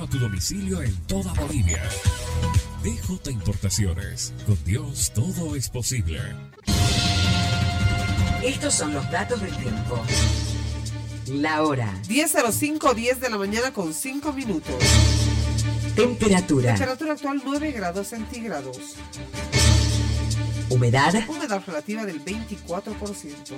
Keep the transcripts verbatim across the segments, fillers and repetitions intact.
a tu domicilio en toda Bolivia. D J Importaciones. Con Dios todo es posible. Estos son los datos del tiempo. La hora. diez cero cinco, diez de la mañana con cinco minutos. Temperatura. Temperatura actual nueve grados centígrados. Humedad. Humedad relativa del veinticuatro por ciento.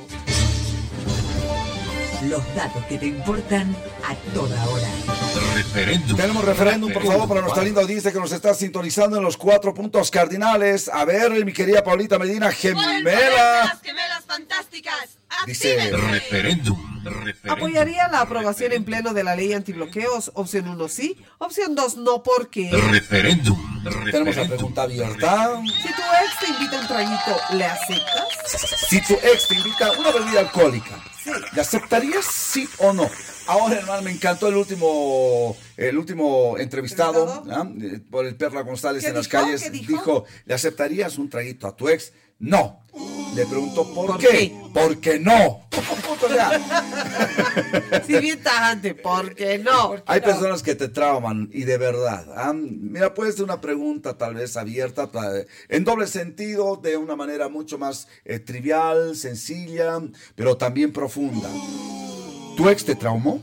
Los datos que te importan a toda hora. Referéndum. Tenemos referéndum, por favor, para nuestra linda audiencia que nos está sintonizando en los cuatro puntos cardinales. A ver, mi querida Paulita Medina, gemela. Las gemelas fantásticas. Dice referéndum. Apoyaría la aprobación en pleno de la ley antibloqueos. Opción uno sí, opción dos no, porque referéndum. Tenemos la pregunta abierta. Si tu ex te invita a un traguito, ¿le aceptas? Si tu ex te invita a una bebida alcohólica, sí, ¿le aceptarías sí o no? Ahora, hermano, me encantó el último el último entrevistado, ¿eh? por el Perla González en las dijo? calles. ¿Qué dijo? Dijo, ¿le aceptarías un traguito a tu ex? No. Le preguntó, ¿por, ¿Por qué? qué? Porque no. O sea, sí, bien tajante, porque no. hay personas que te trauman y de verdad. ¿ah? Mira, puede ser una pregunta tal vez abierta, en doble sentido, de una manera mucho más eh, trivial, sencilla, pero también profunda. ¿Tu ex te traumó?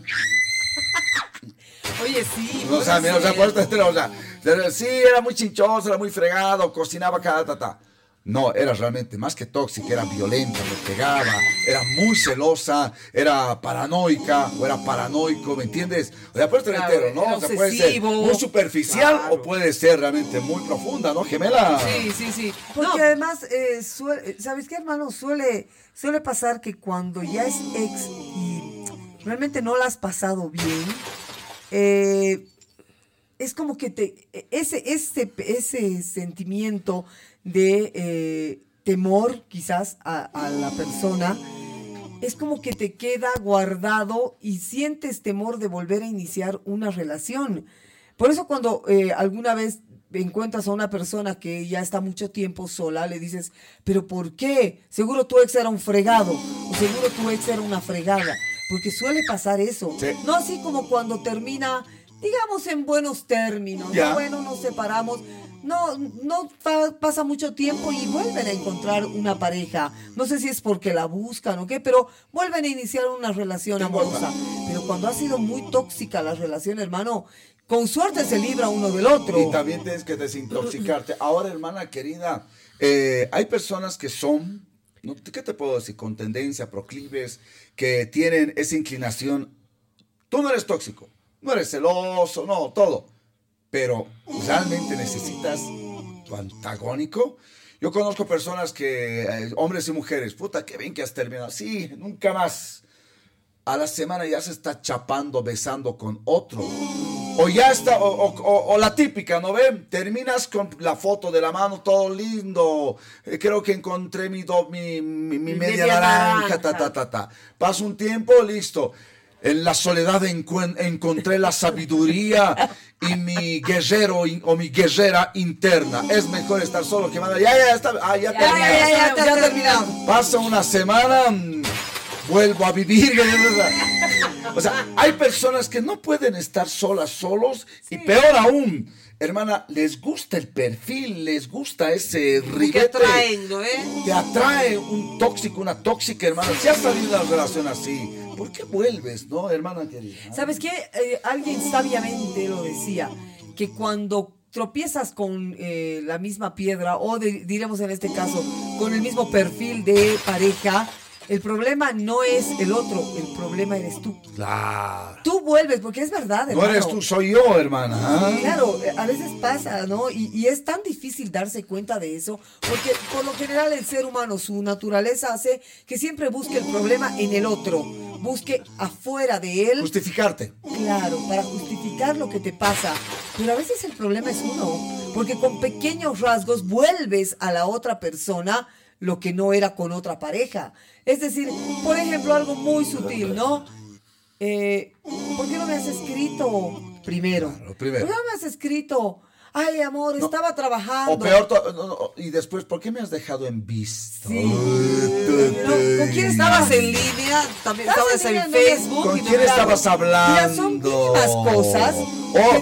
Oye, sí. O sea, mira, o sea, por esta estrella, o sea, sí, era muy chinchoso, era muy fregado, cocinaba cada tata. No, era realmente más que tóxica, era violenta, le pegaba, era muy celosa, era paranoica o era paranoico, ¿me entiendes? O sea, puede ser Claro, entero, ¿no? era O sea, puede ser obsesivo. muy superficial Claro. o puede ser realmente muy profunda, ¿no, gemela? Sí, sí, sí. Porque No, además, eh, suele- ¿sabes qué, hermano? Suele, suele pasar que cuando ya es ex y realmente no la has pasado bien, eh, es como que te ese, ese, ese sentimiento de eh, temor quizás a, a la persona, es como que te queda guardado y sientes temor de volver a iniciar una relación. Por eso cuando eh, alguna vez encuentras a una persona que ya está mucho tiempo sola, le dices, ¿pero por qué? Seguro tu ex era un fregado, o seguro tu ex era una fregada, porque suele pasar eso. Sí. No así como cuando termina, digamos, en buenos términos, Ya. ¿no? Bueno, nos separamos. No, no pa- pasa mucho tiempo y vuelven a encontrar una pareja. No sé si es porque la buscan o qué, pero vuelven a iniciar una relación Tengo amorosa. otra. Pero cuando ha sido muy tóxica la relación, hermano, con suerte se libra uno del otro. Y también tienes que desintoxicarte. Ahora, hermana querida, eh, hay personas que son, ¿no? ¿Qué te puedo decir? Con tendencia, proclives, que tienen esa inclinación. Tú no eres tóxico, no eres celoso, no, todo. Pero realmente necesitas tu antagónico. Yo conozco personas que, eh, hombres y mujeres, puta, qué bien que has terminado. Sí, nunca más. A la semana ya se está chapando, besando con otro. O ya está, o, o- o- o la típica, ¿no ven? Terminas con la foto de la mano, todo lindo. Eh, creo que encontré mi, do- mi, mi, mi Mi media, media naranja, ta, naranja. ta, ta, ta. Pasa un tiempo, listo. En la soledad encuen- encontré la sabiduría y mi guerrero in- o mi guerrera interna. Es mejor estar solo que mandar. Ya, ya, ya está. Ah, ya, Ya, terminé. ya, ya, ya, ya terminado. Pasa una semana, mm, vuelvo a vivir. O sea, hay personas que no pueden estar solas, solos, y peor aún, hermana, les gusta el perfil, les gusta ese que ribete. atraen, ¿no, eh? Te atrae un tóxico, una tóxica, hermana. Si has salido de una relación así, ¿por qué vuelves, no, hermana querida? ¿Sabes qué? Eh, alguien sabiamente lo decía, que cuando tropiezas con eh, la misma piedra, o de- diremos en este caso, con el mismo perfil de pareja, el problema no es el otro, el problema eres tú. Claro. Tú vuelves, porque es verdad, No hermano. eres tú, soy yo, hermana. ¿ah? Claro, eh, a veces pasa, ¿no? Y, y es tan difícil darse cuenta de eso, porque por lo general el ser humano, su naturaleza hace que siempre busque el problema en el otro, busque afuera de él. Justificarte. Claro, para justificar lo que te pasa. Pero a veces el problema es uno, porque con pequeños rasgos vuelves a la otra persona lo que no era con otra pareja. Es decir, por ejemplo, algo muy sutil, ¿no? Eh, ¿Por qué no me has escrito primero? Claro, primero. ¿Por qué no me has escrito? Ay, amor, No. estaba trabajando. O peor, to- no, no, y después, ¿por qué me has dejado en visto? Sí. No, ¿con quién estabas en línea? También Estás estabas en en línea, no, Facebook. ¿Con y no quién me- estabas hablando? Mira, son mínimas cosas O,